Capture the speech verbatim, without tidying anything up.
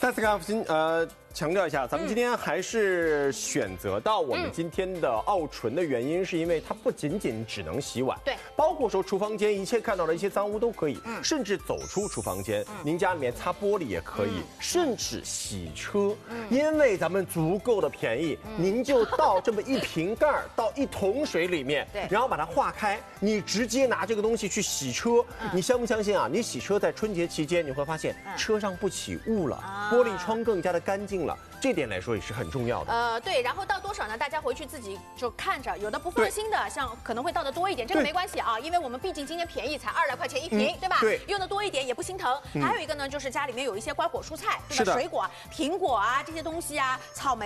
再次跟新呃强调一下，咱们今天还是选择到我们今天的奥纯的原因，是因为它不仅仅只能洗碗， 对， 包括说厨房间一切看到的一些脏污都可以，嗯，甚至走出厨房间，嗯，您家里面擦玻璃也可以，嗯，甚至洗车，嗯，因为咱们足够的便宜，嗯，您就倒这么一瓶盖到一桶水里面， 对， 然后把它化开，你直接拿这个东西去洗车，嗯，你相不相信啊？你洗车在春节期间，你会发现车上不起雾了，啊，玻璃窗更加的干净了。这点来说也是很重要的。 呃，对，然后倒多少呢？大家回去自己就看着，有的不放心的，像可能会倒的多一点，这个没关系啊，因为我们毕竟今天便宜，才二来块钱一瓶，嗯，对吧？对，用的多一点也不心疼。嗯，还有一个呢，就是家里面有一些瓜果蔬菜，对吧？水果，苹果啊这些东西啊，草莓。